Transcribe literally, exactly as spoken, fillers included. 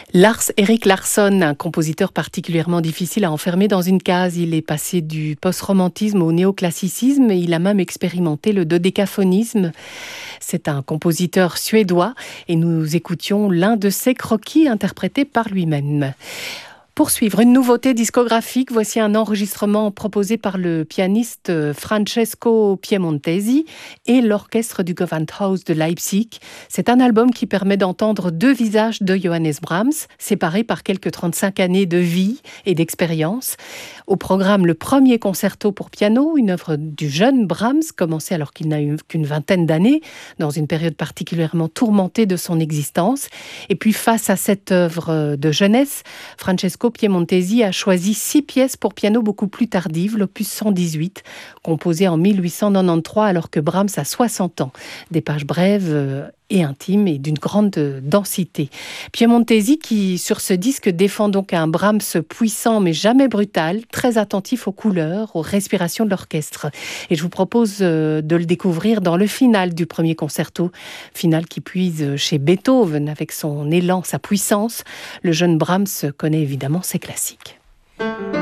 Lars Erik Larsson, un compositeur particulièrement difficile à enfermer dans une case. Il est passé du post-romantisme au néoclassicisme et il a même expérimenté le dodécaphonisme. C'est un compositeur suédois et nous écoutions l'un de ses croquis interprétés par lui-même. Pour suivre une nouveauté discographique, voici un enregistrement proposé par le pianiste Francesco Piemontesi et l'orchestre du Gewandhaus de Leipzig. C'est un album qui permet d'entendre deux visages de Johannes Brahms, séparés par quelques trente-cinq années de vie et d'expérience. Au programme, le premier concerto pour piano, une œuvre du jeune Brahms, commencé alors qu'il n'a eu qu'une vingtaine d'années, dans une période particulièrement tourmentée de son existence. Et puis face à cette œuvre de jeunesse, Francesco Piemontesi a choisi six pièces pour piano beaucoup plus tardives, l'opus cent dix-huit, composé en mille huit cent quatre-vingt-treize alors que Brahms a soixante ans. Des pages brèves et intimes et d'une grande densité. Piemontesi qui, sur ce disque, défend donc un Brahms puissant mais jamais brutal, très attentif aux couleurs, aux respirations de l'orchestre. Et je vous propose de le découvrir dans le final du premier concerto, final qui puise chez Beethoven avec son élan, sa puissance. Le jeune Brahms connaît évidemment ses classiques.